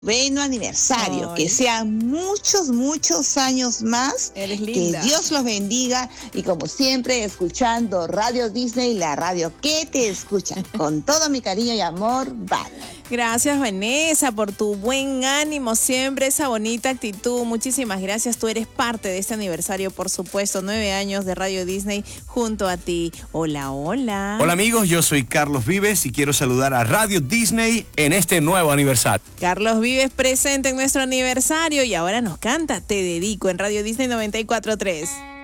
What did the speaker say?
Noveno aniversario, Ay. que sean muchos, muchos años más. Eres Que linda. Dios los bendiga y como siempre escuchando Radio Disney, la radio que te escucha. Con todo mi cariño y amor, Val. Gracias, Vanessa, por tu buen ánimo, siempre esa bonita actitud. Muchísimas gracias. Tú eres parte de este aniversario, por supuesto. 9 años de Radio Disney junto a ti. Hola, hola. Hola amigos, yo soy Carlos Vives y quiero saludar a Radio Disney en este nuevo aniversario. Carlos Vives presente en nuestro aniversario y ahora nos canta Te Dedico en Radio Disney 94.3.